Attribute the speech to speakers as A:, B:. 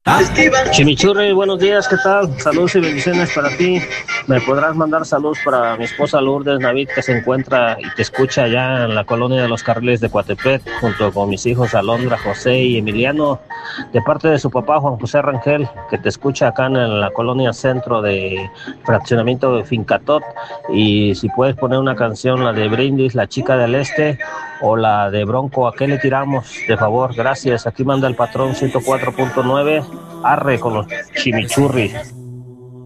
A: Chimichurri, buenos días, ¿qué tal? Saludos y bendiciones para ti. Me podrás mandar saludos para mi esposa Lourdes Navid, que se encuentra y te escucha allá en la colonia de los Carriles de Coatepec, junto con mis hijos Alondra, José y Emiliano, de parte de su papá Juan José Rangel, que te escucha acá en la colonia centro de fraccionamiento de Fincatot. Y si puedes poner una canción, la de Brindis, La Chica del Este, o la de Bronco, ¿a qué le tiramos? De favor, gracias. Aquí manda el patrón 104.9. Arre con los chimichurri.